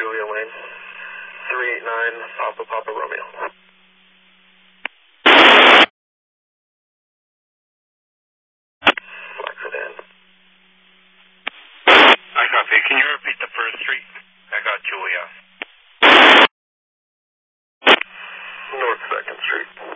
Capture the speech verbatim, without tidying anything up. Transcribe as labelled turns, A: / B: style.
A: Julia Lane, three eight nine Papa Papa Romeo. Flex it in.
B: I copy. Can you repeat the first street? I got Julia.
A: North second Street.